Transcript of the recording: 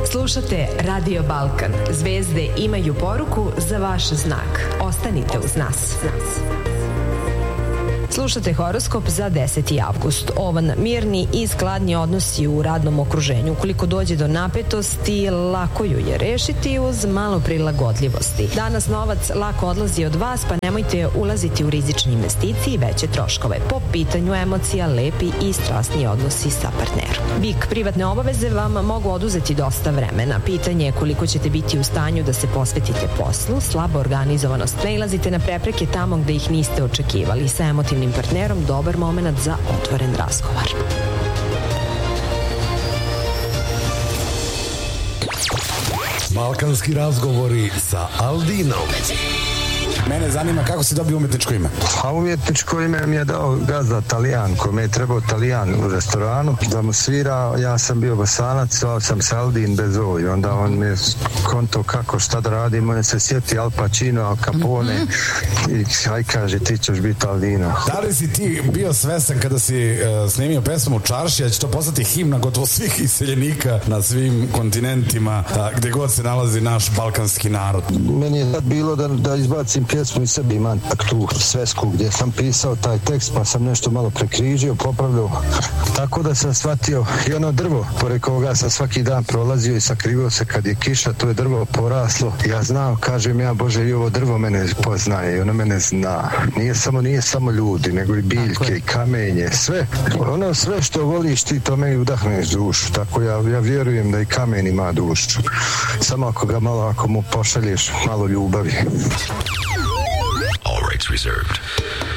Slušate Radio Balkan. Zvezde imaju poruku za vaš znak. Ostanite uz nas. Slušate horoskop za 10. avgust. Ovan, mirni i skladni odnosi u radnom okruženju. Ukoliko dođe do napetosti, lako ju je rešiti uz malo prilagodljivosti. Danas novac lako odlazi od vas, pa nemojte ulaziti u rizične investicije i veće troškove. Po pitanju emocija, lepi i strasni odnosi sa partnerom. Bik, privatne obaveze vam mogu oduzeti dosta vremena. Pitanje je koliko ćete biti u stanju da se posvetite poslu. Slaba organizovanost. Nailazite na prepreke tamo gde ih niste očekivali. Sa emotivnim partnerom dobar moment za otvoren razgovor. Balkanski razgovori sa Aldinom. Mene zanima kako si dobio umjetničko ime. A umjetničko ime mi je dao gazda Talijan, kome je trebao Talijan u restoranu da mu svira. Ja sam bio Bosanac, zvao sam se Aldin bez O i onda on mi je konto kako šta da radim. On je se sjeti Al Pacino, Al Capone i aj kaže ti ćeš biti Aldino. Da li si ti bio svestan kada si snimio pesmu u Čarši, da će to postati himna gotovo svih iseljenika na svim kontinentima gde god se nalazi naš balkanski narod? Meni je tad bilo da izbacim pjesmu i sebi imam tu svesku gdje sam pisao taj tekst, pa sam nešto malo prekrižio, popravljao, tako da sam shvatio i ono drvo pored koga sam svaki dan prolazio i sakrivao se kad je kiša, to je drvo poraslo. Ja znam, kažem ja, Bože, i ovo drvo mene poznaje i ono mene zna. Nije samo ljudi, nego i biljke i kamenje, sve. Ono sve što voliš ti, to meni udahneš dušu, tako ja vjerujem da i kamen ima dušu. Samo ako mu pošalješ malo ljubavi. All rights reserved.